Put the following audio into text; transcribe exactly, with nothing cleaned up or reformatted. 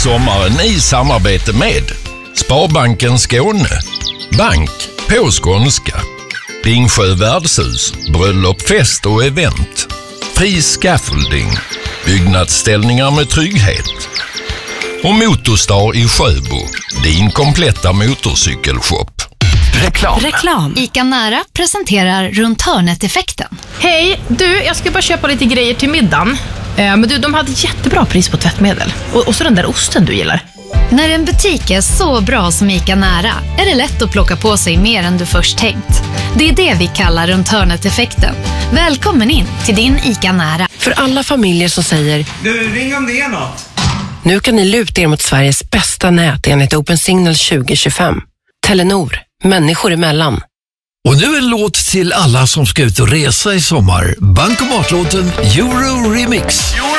sommaren i samarbete med Sparbanken Skåne, bank på skånska, Bingsjö värdshus, bröllop, fest och event, Fri Scaffolding, byggnadsställningar med trygghet och Motorstar i Sjöbo, din kompletta motorcykelshop. Reklam. Reklam. ICA Nära presenterar Runt hörnet-effekten. Hej, du, jag ska bara köpa lite grejer till middagen. Eh, men du, de hade jättebra pris på tvättmedel. Och, och så den där osten du gillar. När en butik är så bra som ICA Nära är det lätt att plocka på sig mer än du först tänkt. Det är det vi kallar Runt hörnet-effekten. Välkommen in till din ICA Nära. För alla familjer som säger du, ring om det är något. Nu kan ni luta er mot Sveriges bästa nät enligt Open Signal tjugo tjugofem. Telenor, människor emellan. Och nu en låt till alla som ska ut och resa i sommar. Bankomatlåten Euro Remix.